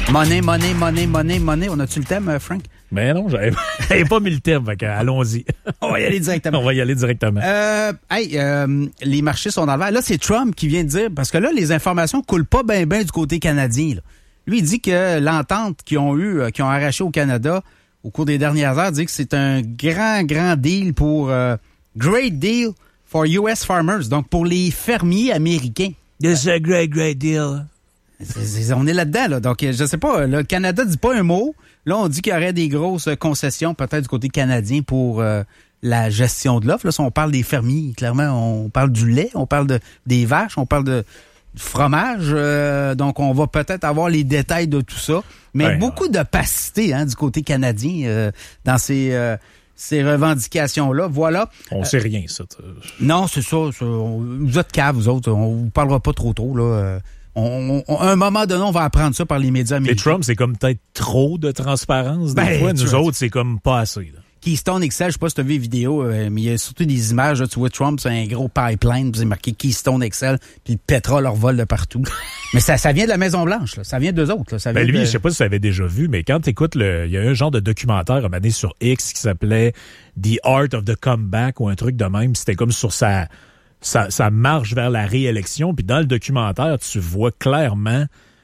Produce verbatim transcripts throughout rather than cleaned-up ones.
Monnaie, monnaie, monnaie, monnaie, monnaie. On a-tu le thème, Frank? Ben non, j'avais, j'avais pas mis le thème, fait que allons-y. On va y aller directement. On va y aller directement. Euh, hey, euh, les marchés sont dans le vert. Là, c'est Trump qui vient de dire, parce que là, les informations coulent pas bien bien du côté canadien. Là. Lui, il dit que l'entente qu'ils ont eu, euh, qu'ils ont arraché au Canada au cours des dernières heures, dit que c'est un grand, grand deal pour... Euh, great deal for U S farmers, donc pour les fermiers américains. This is a great, great deal. C'est, c'est, on est là-dedans, là. Donc, je sais pas, le Canada dit pas un mot. Là, on dit qu'il y aurait des grosses concessions, peut-être du côté canadien, pour euh, la gestion de l'offre. Là, si on parle des fermiers, clairement, on parle du lait, on parle de des vaches, on parle de du fromage. Euh, donc, on va peut-être avoir les détails de tout ça. Mais ouais, beaucoup ouais. d'opacité hein, du côté canadien euh, dans ces... Euh, ces revendications-là, voilà. On euh, sait rien, ça. Non, c'est ça. ça on, vous êtes caves, vous autres. On vous parlera pas trop tôt, là. On, on, à un moment donné, on va apprendre ça par les médias américains. Et Trump, c'est comme peut-être trop de transparence. Des ben, fois, nous autres, c'est comme pas assez, là. Keystone X L, je sais pas si tu as vu les vidéos, euh, mais il y a surtout des images, là, tu vois Trump, c'est un gros pipeline, puis c'est marqué Keystone X L, puis le pétrole leur vole de partout. Mais ça, ça vient de la Maison-Blanche, là. Ça vient d'eux autres, là. Ça vient ben lui, de... je sais pas si tu avais déjà vu, mais quand tu écoutes le, il y a un genre de documentaire à un moment donné sur X qui s'appelait The Art of the Comeback ou un truc de même, c'était comme sur sa, sa, sa marche vers la réélection, puis dans le documentaire, tu vois clairement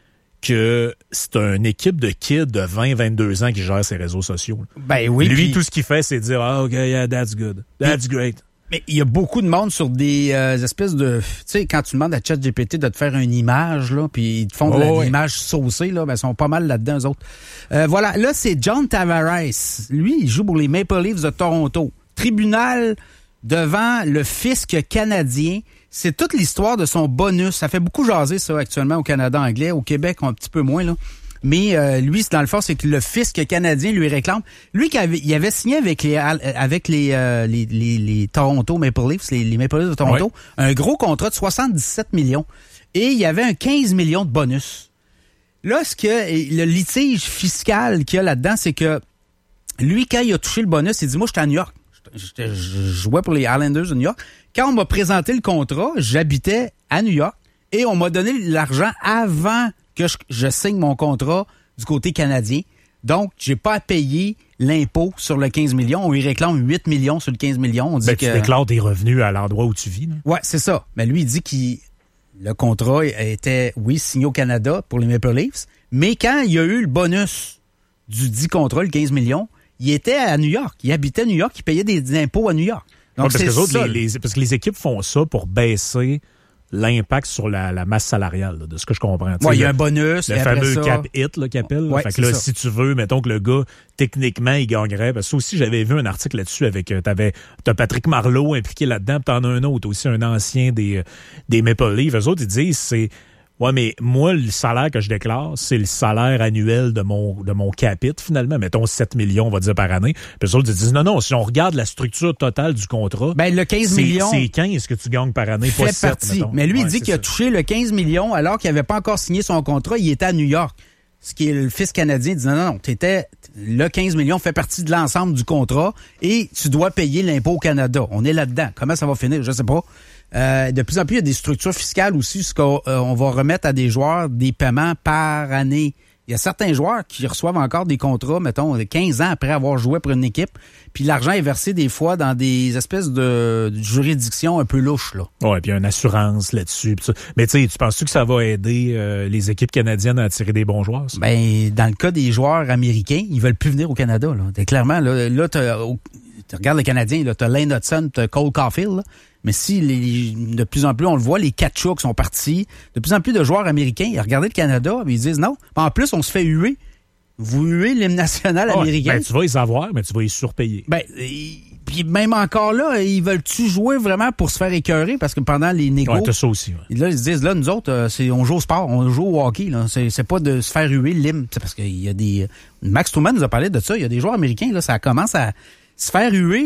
que c'est une équipe de kids de vingt à vingt-deux ans qui gère ses réseaux sociaux. Ben oui. Lui, puis... tout ce qu'il fait, c'est dire « Ah, OK, yeah, that's good. That's puis... great. » Mais il y a beaucoup de monde sur des euh, espèces de... Tu sais, quand tu demandes à ChatGPT de te faire une image, là, puis ils te font de oh, l'image oui. saucée, là, ben, ils sont pas mal là-dedans, eux autres. Euh, voilà, là, c'est John Tavares. Lui, il joue pour les Maple Leafs de Toronto. Tribunal devant le fisc canadien. C'est toute l'histoire de son bonus. Ça fait beaucoup jaser, ça, actuellement, au Canada anglais. Au Québec, un petit peu moins, là. Mais euh, lui, c'est dans le fond, c'est que le fisc canadien lui réclame. Lui, qui avait, il avait signé avec les avec les euh, les, les, les Toronto Maple Leafs, les, les Maple Leafs de Toronto, oui. un gros contrat de soixante-dix-sept millions. Et il y avait un quinze millions de bonus. Là, ce que le litige fiscal qu'il y a là-dedans, c'est que lui, quand il a touché le bonus, il dit, moi, j'étais à New York. Je jouais pour les Islanders de New York. Quand on m'a présenté le contrat, j'habitais à New York et on m'a donné l'argent avant que je, je signe mon contrat du côté canadien. Donc, j'ai pas à payer l'impôt sur le quinze millions. On lui réclame huit millions sur le quinze millions. On dit ben, que... tu déclares tes revenus à l'endroit où tu vis. Là. Ouais, c'est ça. Mais lui, il dit que le contrat était, oui, signé au Canada pour les Maple Leafs, mais quand il y a eu le bonus du dit contrat, le quinze millions, il était à New York. Il habitait à New York. Il payait des impôts à New York. Donc, ouais, parce, c'est que autres, ça, les, les, parce que les équipes font ça pour baisser l'impact sur la, la masse salariale, là, de ce que je comprends. Oui, il y a un bonus. Le fameux ça... cap hit là, qu'il appelle. Ouais, fait que là, ça. si tu veux, mettons que le gars, techniquement, il gagnerait. Parce que ça aussi, j'avais vu un article là-dessus avec, euh, t'avais, t'as Patrick Marleau impliqué là-dedans, puis t'en as un autre aussi, un ancien des, des Maple Leafs. Eux autres, ils disent, c'est, ouais, mais moi, le salaire que je déclare, c'est le salaire annuel de mon de mon capit, finalement. Mettons sept millions, on va dire, par année. Puis eux autres, ils disent, non, non, si on regarde la structure totale du contrat, ben, le quinze c'est, millions, c'est quinze que tu gagnes par année, fait pas sept, partie. mettons. Mais lui, ouais, il dit qu'il ça. a touché le quinze millions alors qu'il n'avait pas encore signé son contrat. Il était à New York. Ce qui est le fisc canadien. Il dit, non, non, non, t'étais, le quinze millions fait partie de l'ensemble du contrat et tu dois payer l'impôt au Canada. On est là-dedans. Comment ça va finir? Je sais pas. Euh, de plus en plus, il y a des structures fiscales aussi, ce qu'on euh, on va remettre à des joueurs des paiements par année. Il y a certains joueurs qui reçoivent encore des contrats, mettons, quinze ans après avoir joué pour une équipe, puis l'argent est versé des fois dans des espèces de, de juridictions un peu louches, là. Ouais, puis il y a une assurance là-dessus. Mais tu sais, tu penses-tu que ça va aider euh, les équipes canadiennes à attirer des bons joueurs, ça? Ben, dans le cas des joueurs américains, ils veulent plus venir au Canada, là. T'es clairement, là, là t'as, tu regardes les Canadiens, là, t'as Lane Hudson, t'as Cole Caulfield, là. Mais si les, de plus en plus, on le voit, les Tkachuk sont partis, de plus en plus de joueurs américains, ils regardent le Canada, mais ils disent non. En plus, on se fait huer. Vous huez l'hymne national oh, américain. Ben, tu vas les avoir, mais tu vas les surpayer. Ben, et, puis même encore là, ils veulent-tu jouer vraiment pour se faire écœurer? Parce que pendant les négos... Ouais, t'as ça aussi. Ouais. Là, ils se disent, là, nous autres, c'est, on joue au sport, on joue au hockey. Là. C'est, c'est pas de se faire huer l'hymne. C'est parce qu'il y a des... Max Truman nous a parlé de ça. Il y a des joueurs américains, là, ça commence à se faire huer.